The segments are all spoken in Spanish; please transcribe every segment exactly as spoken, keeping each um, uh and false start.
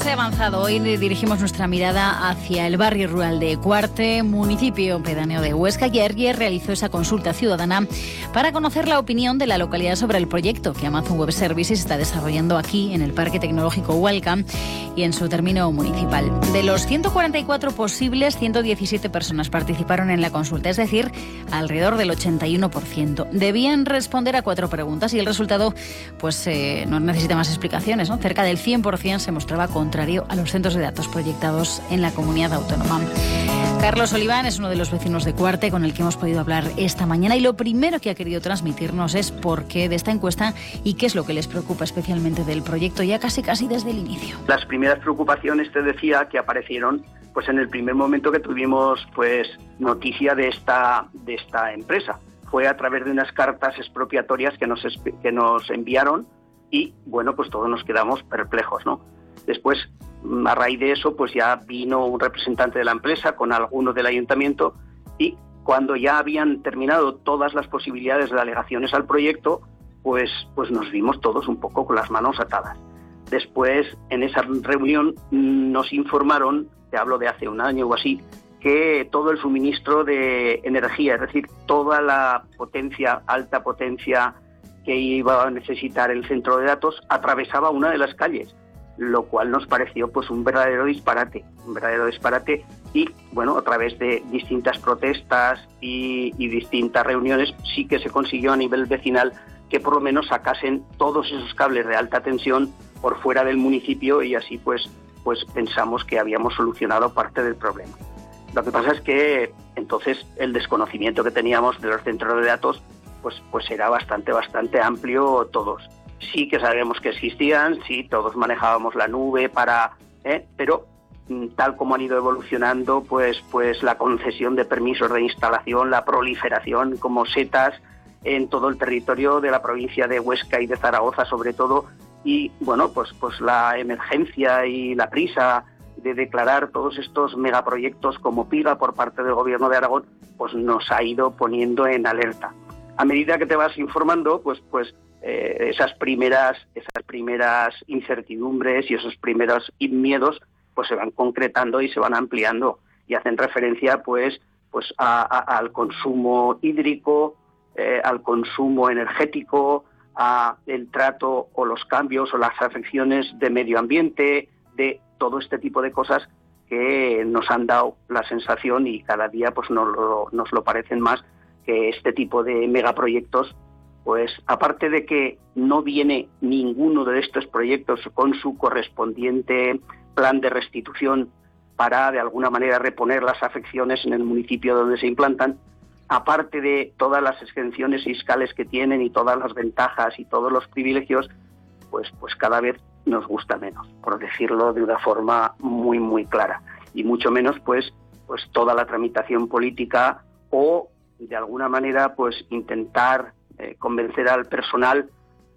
he avanzado. Hoy dirigimos nuestra mirada hacia el barrio rural de Cuarte, municipio pedáneo de Huesca. Y ayer realizó esa consulta ciudadana para conocer la opinión de la localidad sobre el proyecto que Amazon Web Services está desarrollando aquí en el Parque Tecnológico Hualca y en su término municipal. De los ciento cuarenta y cuatro posibles, ciento diecisiete personas participaron en la consulta, es decir, alrededor del ochenta y uno por ciento. Debían responder a cuatro preguntas y el resultado pues eh, no necesita más explicaciones, ¿no? Cerca del cien por ciento se mostraba contrario a los centros de datos proyectados en la comunidad autónoma. Carlos Oliván es uno de los vecinos de Cuarte con el que hemos podido hablar esta mañana y lo primero que ha querido transmitirnos es por qué de esta encuesta y qué es lo que les preocupa especialmente del proyecto ya casi casi desde el inicio. Las primeras preocupaciones, te decía, que aparecieron pues en el primer momento que tuvimos pues noticia de esta de esta empresa. Fue a través de unas cartas expropiatorias que nos que nos enviaron y bueno, pues todos nos quedamos perplejos, ¿no? Después, a raíz de eso, pues ya vino un representante de la empresa con algunos del ayuntamiento y cuando ya habían terminado todas las posibilidades de alegaciones al proyecto, pues, pues nos vimos todos un poco con las manos atadas. Después, en esa reunión, nos informaron, te hablo de hace un año o así, que todo el suministro de energía, es decir, toda la potencia, alta potencia que iba a necesitar el centro de datos, atravesaba una de las calles, lo cual nos pareció pues un verdadero disparate, un verdadero disparate y bueno, a través de distintas protestas y, y distintas reuniones sí que se consiguió a nivel vecinal que por lo menos sacasen todos esos cables de alta tensión por fuera del municipio y así pues, pues pensamos que habíamos solucionado parte del problema. Lo que pasa es que entonces el desconocimiento que teníamos de los centros de datos pues, pues era bastante, bastante amplio todos. Sí que sabemos que existían, sí, todos manejábamos la nube para, ¿eh? pero tal como han ido evolucionando, pues, pues la concesión de permisos de instalación, la proliferación como setas en todo el territorio de la provincia de Huesca y de Zaragoza sobre todo, y bueno, pues, pues la emergencia y la prisa de declarar todos estos megaproyectos como PIGA por parte del Gobierno de Aragón, pues nos ha ido poniendo en alerta. A medida que te vas informando, pues, pues eh, esas primeras, esas primeras incertidumbres y esos primeros miedos, pues se van concretando y se van ampliando y hacen referencia, pues, pues a, a, al consumo hídrico, eh, al consumo energético, a el trato o los cambios o las afecciones de medio ambiente, de todo este tipo de cosas que nos han dado la sensación y cada día pues nos lo, nos lo parecen más que este tipo de megaproyectos, pues aparte de que no viene ninguno de estos proyectos con su correspondiente plan de restitución para de alguna manera reponer las afecciones en el municipio donde se implantan, aparte de todas las exenciones fiscales que tienen y todas las ventajas y todos los privilegios, pues, pues cada vez nos gusta menos, por decirlo de una forma muy, muy clara. Y mucho menos, pues, pues toda la tramitación política o, de alguna manera, pues intentar eh, convencer al personal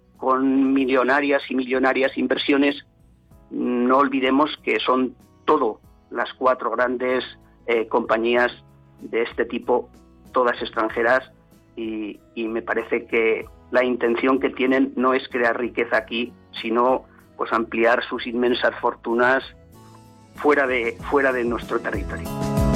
con millonarias y millonarias inversiones. No olvidemos que son todo las cuatro grandes eh, compañías de este tipo, todas extranjeras, y, y me parece que la intención que tienen no es crear riqueza aquí, sino pues ampliar sus inmensas fortunas fuera de, fuera de nuestro territorio.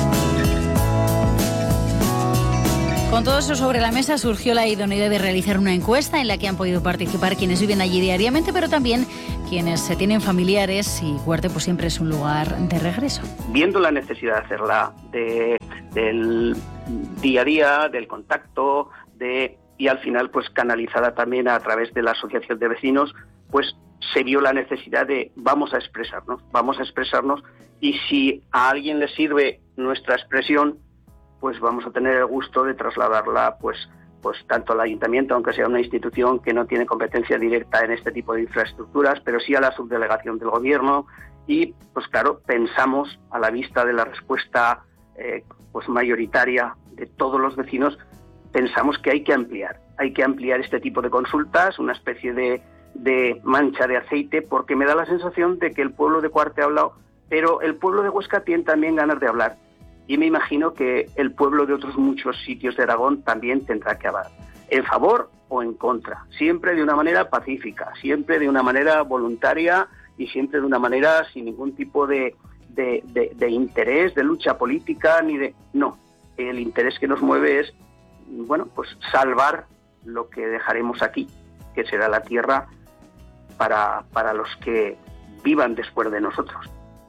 Con todo eso sobre la mesa surgió la idoneidad de realizar una encuesta en la que han podido participar quienes viven allí diariamente, pero también quienes tienen familiares, y Cuarte pues siempre es un lugar de regreso. Viendo la necesidad de hacerla, de, del día a día, del contacto, de y al final pues canalizada también a través de la asociación de vecinos, pues se vio la necesidad de vamos a expresarnos, vamos a expresarnos y si a alguien le sirve nuestra expresión, pues vamos a tener el gusto de trasladarla pues pues tanto al ayuntamiento, aunque sea una institución que no tiene competencia directa en este tipo de infraestructuras, pero sí a la subdelegación del gobierno y pues claro, pensamos a la vista de la respuesta eh, pues mayoritaria de todos los vecinos, pensamos que hay que ampliar, hay que ampliar este tipo de consultas, una especie de, de mancha de aceite, porque me da la sensación de que el pueblo de Cuarte ha hablado, pero el pueblo de Huesca tiene también ganas de hablar. Y me imagino que el pueblo de otros muchos sitios de Aragón también tendrá que hablar, en favor o en contra, siempre de una manera pacífica, siempre de una manera voluntaria y siempre de una manera sin ningún tipo de, de, de, de interés, de lucha política, ni de... No, el interés que nos mueve es, bueno, pues salvar lo que dejaremos aquí, que será la tierra para, para los que vivan después de nosotros.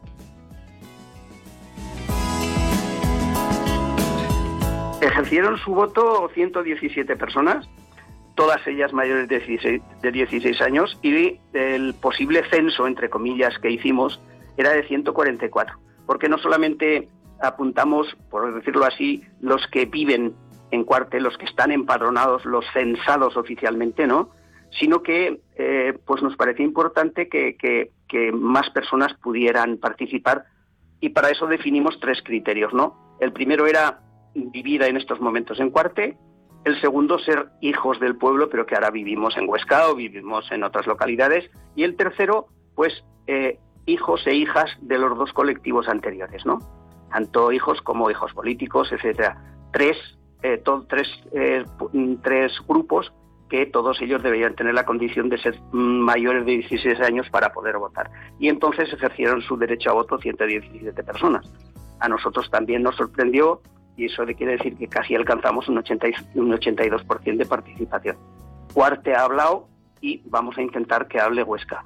Ejercieron su voto ciento diecisiete personas, todas ellas mayores de dieciséis, de dieciséis años, y el posible censo, entre comillas, que hicimos era de ciento cuarenta y cuatro, porque no solamente apuntamos, por decirlo así, los que viven en Cuarte, los que están empadronados, los censados oficialmente, ¿no?, sino que eh, pues nos parecía importante que, que, que más personas pudieran participar, y para eso definimos tres criterios, ¿no? El primero era vivir en estos momentos en Cuarte, el segundo ser hijos del pueblo, pero que ahora vivimos en Huesca o vivimos en otras localidades, y el tercero, pues eh, hijos e hijas de los dos colectivos anteriores, ¿no? Tanto hijos como hijos políticos, etcétera. Tres, eh, to, tres, eh, tres grupos que todos ellos deberían tener la condición de ser mayores de dieciséis años para poder votar. Y entonces ejercieron su derecho a voto ciento diecisiete personas. A nosotros también nos sorprendió, y eso le quiere decir que casi alcanzamos un, ochenta y, un ochenta y dos por ciento de participación. Cuarte ha hablado y vamos a intentar que hable Huesca.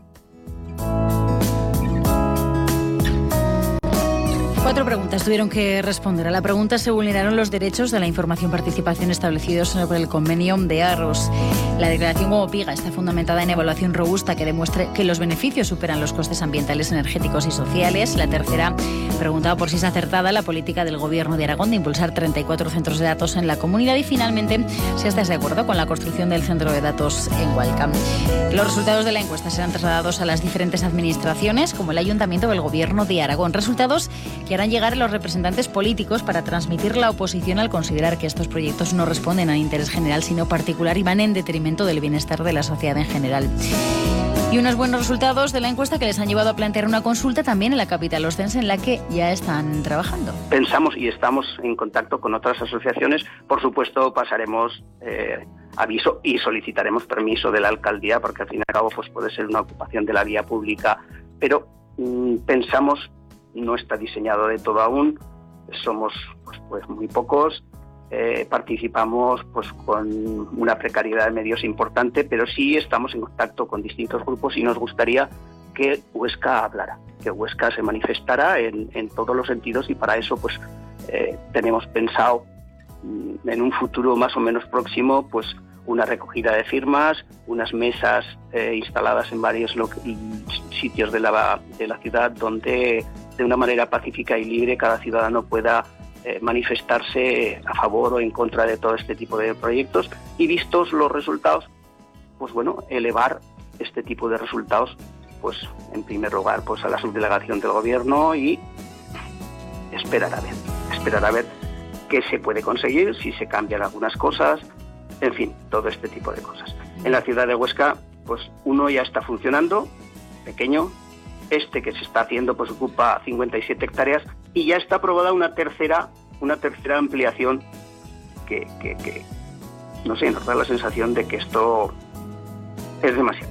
Cuatro preguntas tuvieron que responder. A la pregunta: ¿se vulneraron los derechos de la información y participación establecidos por el convenio de Arros? La declaración como PIGA está fundamentada en evaluación robusta que demuestre que los beneficios superan los costes ambientales, energéticos y sociales. La tercera preguntaba por si es acertada la política del Gobierno de Aragón de impulsar treinta y cuatro centros de datos en la comunidad. Y finalmente, si estás de acuerdo con la construcción del centro de datos en Hualca. Los resultados de la encuesta serán trasladados a las diferentes administraciones, como el Ayuntamiento o el Gobierno de Aragón. Resultados que harán llegar a los representantes políticos para transmitir la oposición al considerar que estos proyectos no responden al interés general, sino particular, y van en detrimento del bienestar de la sociedad en general. Y unos buenos resultados de la encuesta que les han llevado a plantear una consulta también en la capital ostense, en la que ya están trabajando. Pensamos y estamos en contacto con otras asociaciones. Por supuesto, pasaremos eh, aviso y solicitaremos permiso de la alcaldía, porque al fin y al cabo pues, puede ser una ocupación de la vía pública, pero mmm, pensamos, no está diseñado de todo aún, somos pues, pues muy pocos, eh, participamos pues con una precariedad de medios importante, pero sí estamos en contacto con distintos grupos y nos gustaría que Huesca hablara, que Huesca se manifestara en, en todos los sentidos, y para eso pues eh, tenemos pensado en un futuro más o menos próximo pues una recogida de firmas, unas mesas eh, instaladas en varios lo- sitios de la, de la ciudad, donde de una manera pacífica y libre cada ciudadano pueda eh, manifestarse a favor o en contra de todo este tipo de proyectos, y vistos los resultados, pues bueno, elevar este tipo de resultados pues en primer lugar pues a la subdelegación del Gobierno y esperar a ver, esperar a ver qué se puede conseguir, si se cambian algunas cosas, en fin, todo este tipo de cosas. En la ciudad de Huesca, pues uno ya está funcionando, pequeño. Este que se está haciendo pues ocupa cincuenta y siete hectáreas, y ya está aprobada una tercera, una tercera ampliación que, que, que, no sé, nos da la sensación de que esto es demasiado.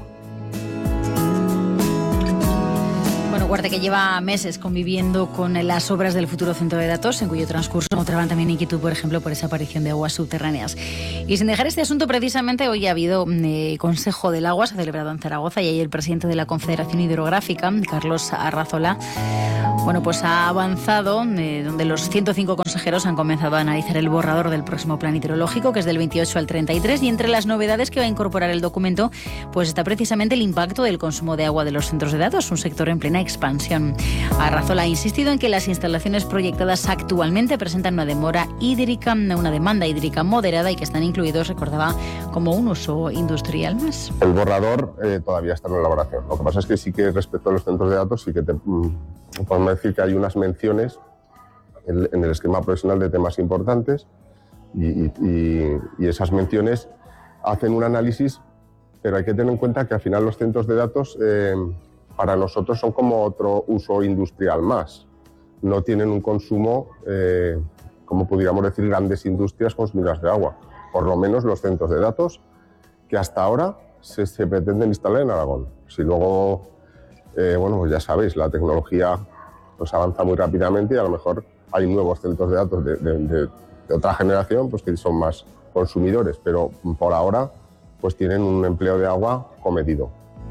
Bueno, Cuarte, que lleva meses conviviendo con las obras del futuro centro de datos, en cuyo transcurso mostraban también inquietud, por ejemplo, por esa aparición de aguas subterráneas. Y sin dejar este asunto, precisamente hoy ha habido eh, Consejo del Agua, se ha celebrado en Zaragoza, y ahí el presidente de la Confederación Hidrográfica, Carlos Arrazola, bueno, pues ha avanzado, eh, donde los ciento cinco consejeros han comenzado a analizar el borrador del próximo plan hidrológico, que es del veintiocho al treinta y tres, y entre las novedades que va a incorporar el documento, pues está precisamente el impacto del consumo de agua de los centros de datos, un sector en plena expansión. Arrazola ha insistido en que las instalaciones proyectadas actualmente presentan una demora hídrica, una demanda hídrica moderada, y que están incluidos, recordaba, como un uso industrial más. El borrador eh, todavía está en elaboración. Lo que pasa es que sí que respecto a los centros de datos sí que te, mm, podemos decir que hay unas menciones en, en el esquema profesional de temas importantes, y, y, y esas menciones hacen un análisis, pero hay que tener en cuenta que al final los centros de datos eh, para nosotros son como otro uso industrial más. No tienen un consumo, eh, como pudiéramos decir, grandes industrias consumidoras de agua. Por lo menos los centros de datos que hasta ahora se, se pretenden instalar en Aragón. Si luego eh, bueno, pues ya sabéis, la tecnología pues avanza muy rápidamente y a lo mejor hay nuevos centros de datos de, de, de, de otra generación pues que son más consumidores, pero por ahora pues tienen un empleo de agua comedido.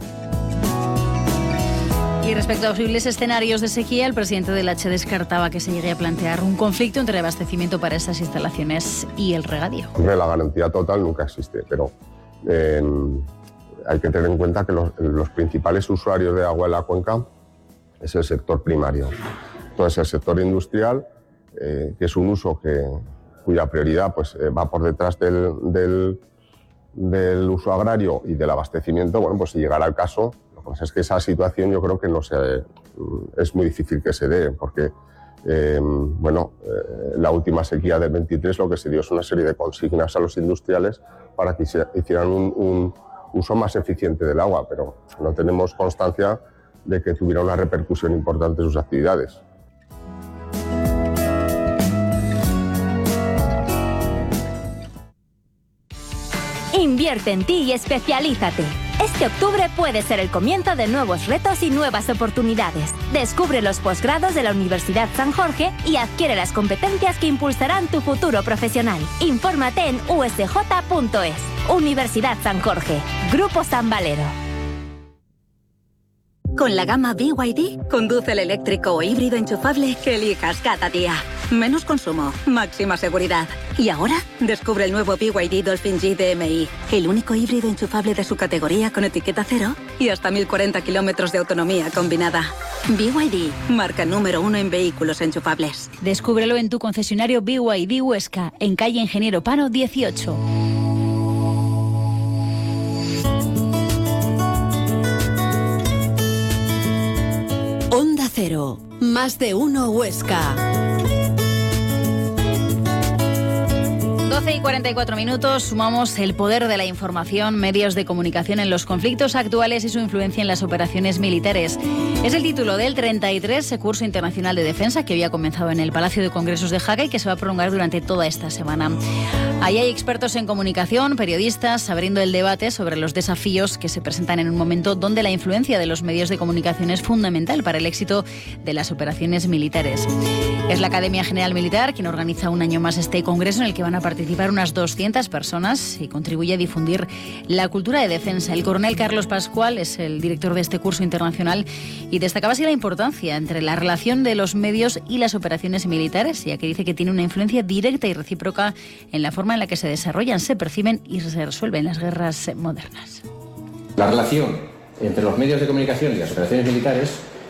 Y respecto a posibles escenarios de sequía, el presidente del H descartaba que se llegue a plantear un conflicto entre el abastecimiento para estas instalaciones y el regadío. Hombre, la garantía total nunca existe, pero eh, hay que tener en cuenta que los, los principales usuarios de agua en la cuenca es el sector primario. Entonces, el sector industrial, eh, que es un uso que, cuya prioridad pues, eh, va por detrás del, del, del uso agrario y del abastecimiento, bueno, pues si llegara el caso. Pues es que esa situación yo creo que no se, es muy difícil que se dé, porque eh, bueno, eh, la última sequía del veintitrés lo que se dio es una serie de consignas a los industriales para que hicieran un, un uso más eficiente del agua, pero no tenemos constancia de que tuviera una repercusión importante en sus actividades. Invierte en ti y especialízate. Este octubre puede ser el comienzo de nuevos retos y nuevas oportunidades. Descubre los posgrados de la Universidad San Jorge y adquiere las competencias que impulsarán tu futuro profesional. Infórmate en u s j punto es. Universidad San Jorge. Grupo San Valero. Con la gama B Y D, conduce el eléctrico o híbrido enchufable que elijas cada día. Menos consumo, máxima seguridad. Y ahora, descubre el nuevo B Y D Dolphin G D M I, el único híbrido enchufable de su categoría con etiqueta cero y hasta mil cuarenta kilómetros de autonomía combinada. B Y D, marca número uno en vehículos enchufables. Descúbrelo en tu concesionario B Y D Huesca, en calle Ingeniero Pano dieciocho. Onda Cero, más de uno Huesca. doce y cuarenta y cuatro minutos, sumamos el poder de la información, medios de comunicación en los conflictos actuales y su influencia en las operaciones militares. Es el título del treinta y tres curso internacional de defensa que había comenzado en el Palacio de Congresos de Jaca y que se va a prolongar durante toda esta semana. Ahí hay expertos en comunicación, periodistas, abriendo el debate sobre los desafíos que se presentan en un momento donde la influencia de los medios de comunicación es fundamental para el éxito de las operaciones militares. Es la Academia General Militar quien organiza un año más este congreso en el que van a participar unas doscientas personas y contribuye a difundir la cultura de defensa. El coronel Carlos Pascual es el director de este curso internacional y destacaba así la importancia entre la relación de los medios y las operaciones militares, ya que dice que tiene una influencia directa y recíproca en la forma en la que se desarrollan, se perciben y se resuelven las guerras modernas. La relación entre los medios de comunicación y las operaciones militares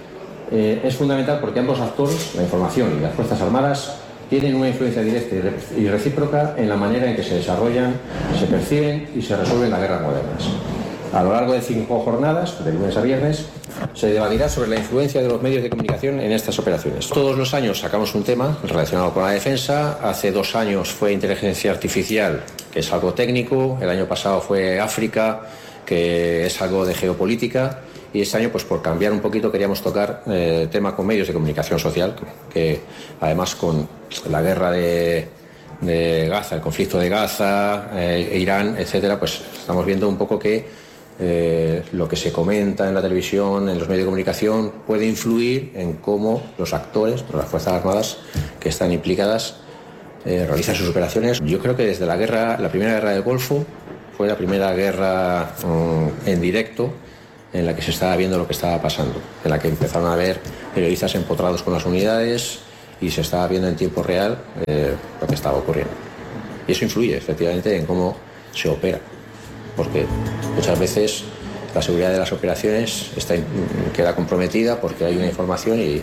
eh, es fundamental porque ambos actores, la información y las Fuerzas Armadas, tienen una influencia directa y recíproca en la manera en que se desarrollan, se perciben y se resuelven las guerras modernas. A lo largo de cinco jornadas, de lunes a viernes, se debatirá sobre la influencia de los medios de comunicación en estas operaciones. Todos los años sacamos un tema relacionado con la defensa. Hace dos años fue inteligencia artificial, que es algo técnico. El año pasado fue África, que es algo de geopolítica. Y este año, pues por cambiar un poquito, queríamos tocar el eh, tema con medios de comunicación social, que además con la guerra de, de Gaza, el conflicto de Gaza, eh, Irán, etcétera, pues estamos viendo un poco que eh, lo que se comenta en la televisión, en los medios de comunicación, puede influir en cómo los actores, las Fuerzas Armadas que están implicadas, eh, realizan sus operaciones. Yo creo que desde la guerra, la primera guerra del Golfo, fue la primera guerra um, en directo en la que se estaba viendo lo que estaba pasando, en la que empezaron a haber periodistas empotrados con las unidades y se estaba viendo en tiempo real eh, lo que estaba ocurriendo. Y eso influye efectivamente en cómo se opera, porque muchas veces la seguridad de las operaciones está, queda comprometida porque hay una información y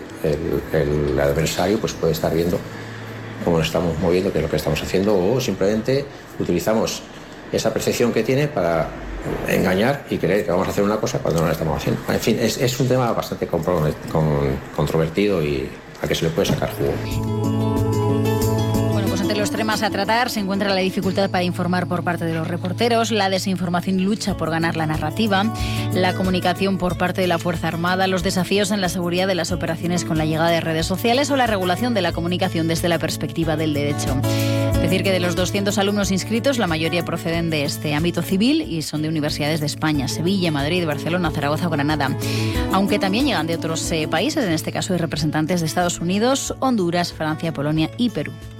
el, el adversario pues, puede estar viendo cómo nos estamos moviendo, qué es lo que estamos haciendo, o simplemente utilizamos esa percepción que tiene para engañar y creer que vamos a hacer una cosa cuando no la estamos haciendo. En fin, es, es un tema bastante con, controvertido y a que se le puede sacar jugo. Bueno, pues ante los temas a tratar se encuentra la dificultad para informar por parte de los reporteros, la desinformación y lucha por ganar la narrativa, la comunicación por parte de la Fuerza Armada, los desafíos en la seguridad de las operaciones con la llegada de redes sociales o la regulación de la comunicación desde la perspectiva del derecho. Decir que de los doscientos alumnos inscritos, la mayoría proceden de este ámbito civil y son de universidades de España, Sevilla, Madrid, Barcelona, Zaragoza o Granada. Aunque también llegan de otros eh, países, en este caso hay representantes de Estados Unidos, Honduras, Francia, Polonia y Perú.